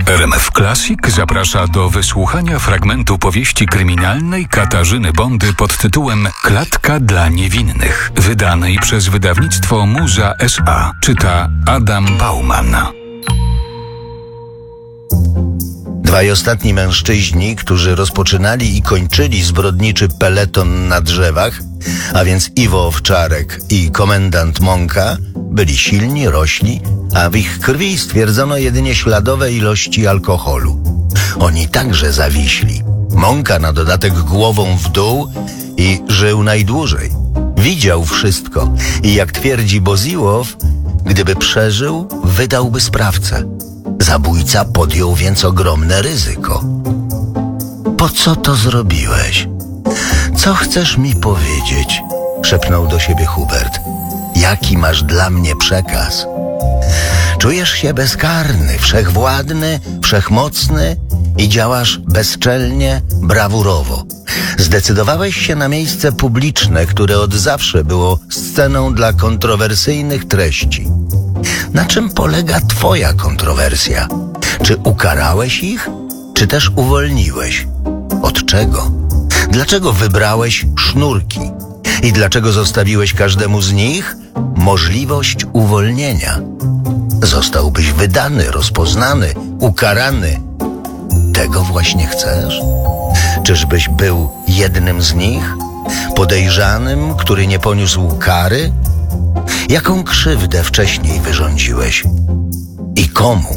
RMF Classic zaprasza do wysłuchania fragmentu powieści kryminalnej Katarzyny Bondy pod tytułem Klatka dla niewinnych, wydanej przez wydawnictwo Muza S.A. Czyta Adam Bauman. Dwaj ostatni mężczyźni, którzy rozpoczynali i kończyli zbrodniczy peleton na drzewach, a więc Iwo Owczarek i komendant Mąka, byli silni, rośli, a w ich krwi stwierdzono jedynie śladowe ilości alkoholu. Oni także zawiśli. Mąka na dodatek głową w dół i żył najdłużej. Widział wszystko i jak twierdzi Boziłow, gdyby przeżył, wydałby sprawcę. Zabójca podjął więc ogromne ryzyko. Po co to zrobiłeś? Co chcesz mi powiedzieć? Szepnął do siebie Hubert. Jaki masz dla mnie przekaz? Czujesz się bezkarny, wszechwładny, wszechmocny i działasz bezczelnie, brawurowo. Zdecydowałeś się na miejsce publiczne, które od zawsze było sceną dla kontrowersyjnych treści. Na czym polega twoja kontrowersja? Czy ukarałeś ich, czy też uwolniłeś? Od czego? Dlaczego wybrałeś sznurki? I dlaczego zostawiłeś każdemu z nich możliwość uwolnienia? Zostałbyś wydany, rozpoznany, ukarany. Tego właśnie chcesz? Czyżbyś był jednym z nich? Podejrzanym, który nie poniósł kary? Jaką krzywdę wcześniej wyrządziłeś? I komu?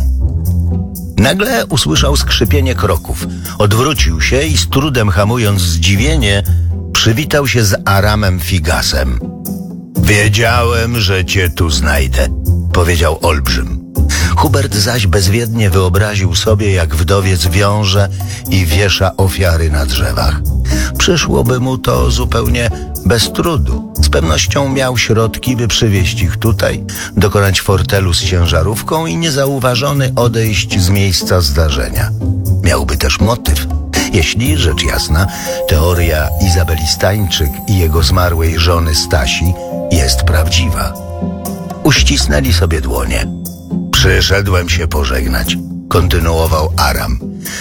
Nagle usłyszał skrzypienie kroków. Odwrócił się i z trudem hamując zdziwienie, przywitał się z Aramem Figasem. Wiedziałem, że cię tu znajdę, powiedział olbrzym. Hubert zaś bezwiednie wyobraził sobie, jak wdowiec wiąże i wiesza ofiary na drzewach. Przyszłoby mu to zupełnie bez trudu. Z pewnością miał środki, by przywieźć ich tutaj, dokonać fortelu z ciężarówką i niezauważony odejść z miejsca zdarzenia. Miałby też motyw, jeśli, rzecz jasna, teoria Izabeli Stańczyk i jego zmarłej żony Stasi jest prawdziwa. Uścisnęli sobie dłonie. Przyszedłem się pożegnać, kontynuował Aram.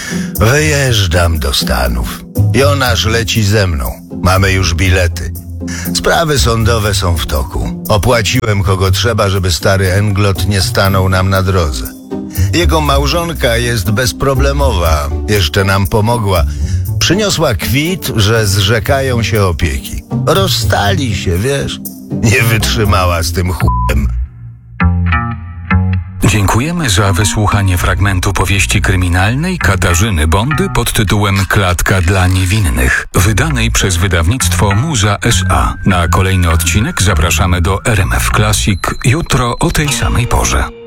Wyjeżdżam do Stanów. Jonasz leci ze mną. Mamy już bilety. Sprawy sądowe są w toku. Opłaciłem kogo trzeba, żeby stary Englot nie stanął nam na drodze. Jego małżonka jest bezproblemowa. Jeszcze nam pomogła. Przyniosła kwit, że zrzekają się opieki. Rozstali się, wiesz? Nie wytrzymała z tym chujem. Dziękujemy za wysłuchanie fragmentu powieści kryminalnej Katarzyny Bondy pod tytułem Klatka dla niewinnych, wydanej przez wydawnictwo Muza S.A. Na kolejny odcinek zapraszamy do RMF Classic jutro o tej samej porze.